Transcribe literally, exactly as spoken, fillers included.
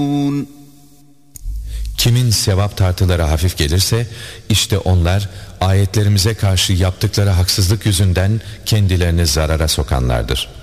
Kimin sevap tartıları hafif gelirse işte onlar ayetlerimize karşı yaptıkları haksızlık yüzünden kendilerini zarara sokanlardır.